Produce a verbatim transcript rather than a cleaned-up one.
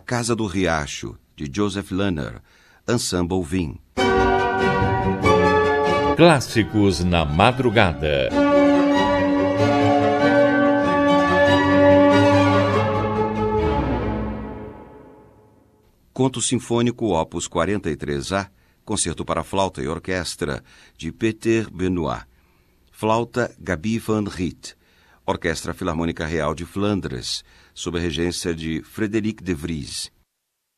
Casa do Riacho, de Joseph Lahner, Ensemble Vim. Clássicos na madrugada. Conto Sinfônico Opus quarenta e três A, Concerto para Flauta e Orquestra, de Peter Benoit. Flauta Gabi van Riet. Orquestra Filarmônica Real de Flandres, sob a regência de Frédéric de Vries.